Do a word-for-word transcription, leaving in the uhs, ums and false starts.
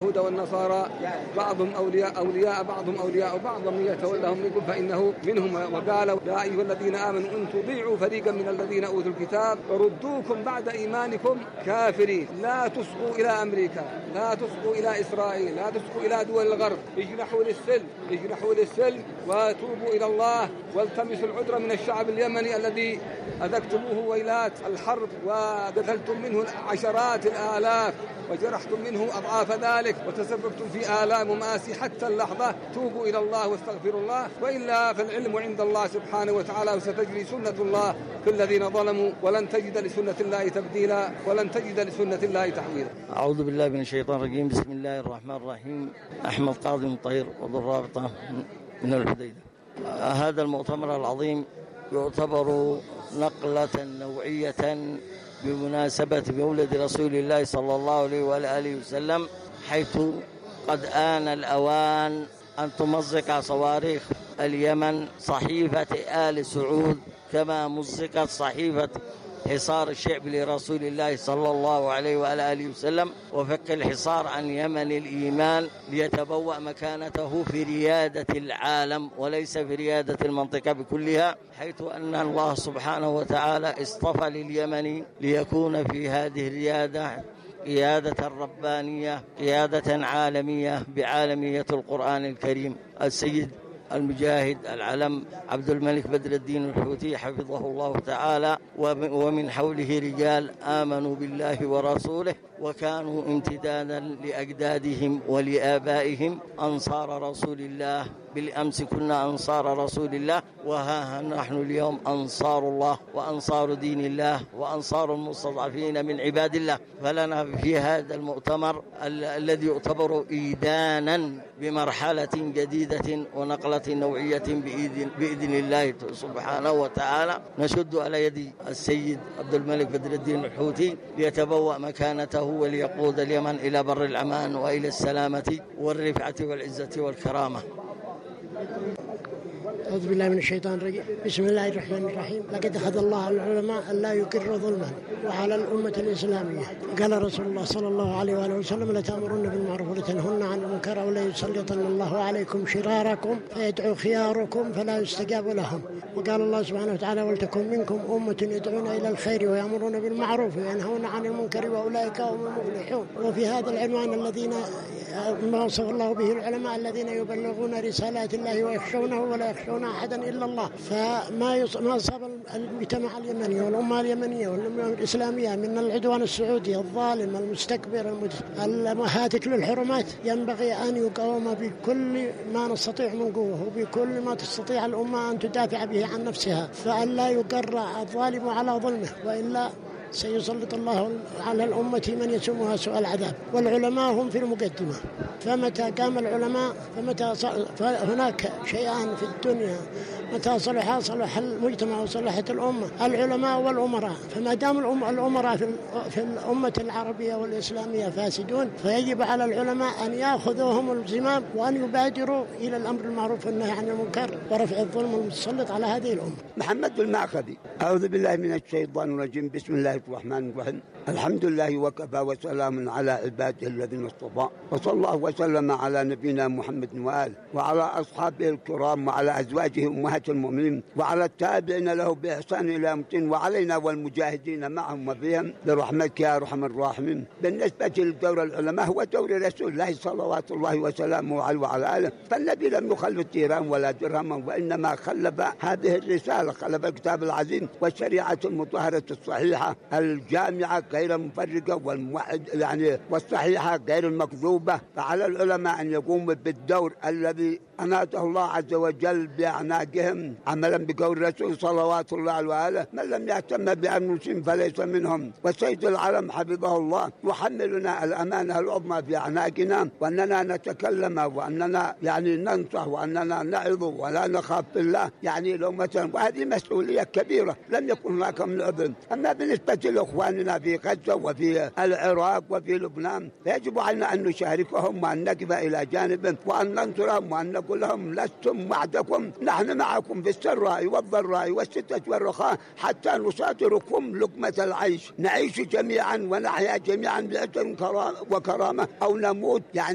اليهود والنصارى بعضهم أولياء أولياء بعضهم أولياء بعض ومن يتولهم منكم فإنه منهم. وقالوا يا أيها الذين آمنوا إن تطيعوا فريقا من الذين أوتوا الكتاب يردوكم بعد إيمانكم كافرين. لا تصغوا إلى أمريكا، لا تصغوا إلى إسرائيل، لا تصغوا إلى دول الغرب، اجنحوا للسلم اجنحوا للسلم وتوبوا إلى الله والتمسوا العذر من الشعب اليمني الذي أذقتموه ويلات الحرب وقتلتم منه عشرات الآلاف وجرحتم منه أضعاف ذلك وتسببتم في آلام ومآسي حتى اللحظة. توبوا إلى الله واستغفروا الله، وإلا فالعلم عند الله سبحانه وتعالى، وستجري سنة الله في الذين ظلموا ولن تجد لسنة الله تبديلا ولن تجد لسنة الله تحويلا. أعوذ بالله من الشيطان الرجيم. بسم الله الرحمن الرحيم. أحمد قاضي مطير وذو الرابطة من الحديدة. هذا المؤتمر العظيم يعتبر نقلة نوعية بمناسبة مولد رسول الله صلى الله عليه وآله وسلم، حيث قد آن الأوان أن تمزق صواريخ اليمن صحيفة آل سعود كما مزقت صحيفة حصار الشعب لرسول الله صلى الله عليه وآله وسلم، وفك الحصار عن يمن الإيمان ليتبوأ مكانته في ريادة العالم وليس في ريادة المنطقة بكلها، حيث أن الله سبحانه وتعالى اصطفى لليمن ليكون في هذه الريادة قيادة ربانية، قيادة عالمية بعالمية القرآن الكريم. السيد المجاهد العلم عبد الملك بدر الدين الحوثي حفظه الله تعالى، ومن حوله رجال آمنوا بالله ورسوله وكانوا امتدادا لأجدادهم ولآبائهم أنصار رسول الله. بالأمس كنا أنصار رسول الله، وها نحن اليوم أنصار الله وأنصار دين الله وأنصار المستضعفين من عباد الله. فلنا في هذا المؤتمر ال- الذي يعتبر إيدانا بمرحلة جديدة ونقلة نوعية بإذن, بإذن الله سبحانه وتعالى، نشد على يد السيد عبد الملك بدر الدين الحوثي ليتبوأ مكانته وليقود اليمن إلى بر الأمان وإلى السلامة والرفعة والعزة والكرامة. أعوذ بالله من الشيطان الرجيم. بسم الله الرحمن الرحيم. لقد أخذ الله على العلماء أن لا يقر ظلما وعلى الأمة الإسلامية. قال رسول الله صلى الله عليه وآله وسلم لتأمرن بالمعروف ولتنهون عن المنكر ولا يسلطن الله عليكم شراركم فيدعو خياركم فلا يستجاب لهم. وقال الله سبحانه وتعالى ولتكن منكم أمة يدعون إلى الخير ويأمرون بالمعروف وينهون عن المنكر وأولئك هم المفلحون. وفي هذا العنوان الذين ما وصف الله به العلماء الذين يبلغون رسالات الله ويخشونه ولا يخشون أحدا إلا الله. فما يص... ما أصاب المجتمع اليمني والأمة اليمنية والأمة الإسلامية من العدوان السعودي الظالم المستكبر المهاتك للحرمات ينبغي أن يقاوم بكل ما نستطيع من قوة وبكل ما تستطيع الأمة أن تدافع به عن نفسها، فأن لا يقر الظالم على ظلمه، وإلا سيسلط الله على الأمة من يسومها سوء العذاب. والعلماء هم في المقدمة، فمتى قام العلماء فمتى فهناك شيئان في الدنيا، متى صلح صلح المجتمع وصلحت الأمة العلماء والأمراء. فما دام الأمراء في في الأمة العربية والإسلامية فاسدون، فيجب على العلماء أن يأخذوهم الزمام وأن يبادروا إلى الأمر المعروف والنهي عن المنكر ورفع الظلم المتسلط على هذه الأمة. محمد المعقدي. أعوذ بالله من الشيطان الرجيم. بسم الله الرحمن الرحيم. الحمد لله وكفى وسلام على عباده الذين اصطفى، وصلى الله وسلم على نبينا محمد وآله وعلى أصحابه الكرام وعلى أزواجه أمهات المؤمنين وعلى التابعين له بإحسان إلى يوم الدين وعلينا والمجاهدين معهم وبهم برحمتك يا أرحم الراحمين. بالنسبة لدور العلماء هو دور رسول الله صلوات الله وسلامه عليه وعلى آله، فالنبي لم يخلف ديران ولا درهما، وإنما خلف هذه الرسالة، خلف الكتاب العظيم والشريعة المطهرة الصحيحة الجامعة غير المفرقة والموحد يعني والصحيحة غير المكذوبة. فعلى العلماء أن يقوموا بالدور الذي أناته الله عز وجل بأعناقهم عملا بقول الرسول صلوات الله عليه وآله من لم يهتم بأنفسهم فليس منهم. وسيد العالم حفظه الله يحملنا الأمانة العظمى في أعناقنا، وأننا نتكلم وأننا يعني ننصح وأننا نعظ ولا نخاف بالله، يعني لو مثلا، وهذه مسؤولية كبيرة لم يكن هناك من عذر. أما بالنسبة لإخواننا في غزة وفي العراق وفي لبنان يجب علينا أن نشاركهم وأن نقف إلى جانبهم وأن ننصرهم وأن نقول لهم لستم وحدكم، نحن معكم في السراء والضراء والشدة والرخاء حتى نصادركم لقمة العيش، نعيش جميعا ونحيا جميعا بعزة وكرامة أو نموت يعني